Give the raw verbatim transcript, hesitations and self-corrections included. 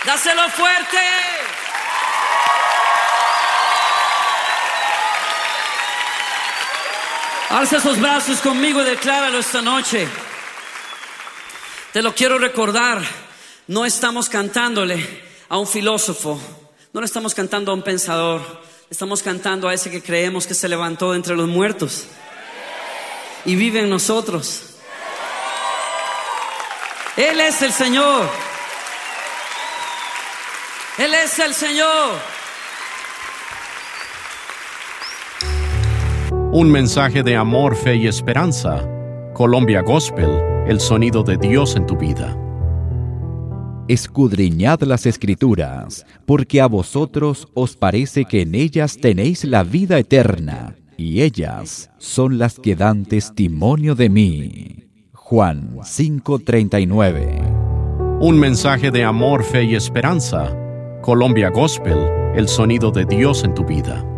Dáselo fuerte. Alza esos brazos conmigo y decláralo esta noche. Te lo quiero recordar. No estamos cantándole a un filósofo. No le estamos cantando a un pensador. Estamos cantando a ese que creemos que se levantó de entre los muertos y vive en nosotros. Él es el Señor. Él es el Señor. Un mensaje de amor, fe y esperanza. Colombia Gospel, el sonido de Dios en tu vida. Escudriñad las Escrituras, porque a vosotros os parece que en ellas tenéis la vida eterna, y ellas son las que dan testimonio de mí. Juan cinco treinta y nueve. Un mensaje de amor, fe y esperanza. Colombia Gospel, el sonido de Dios en tu vida.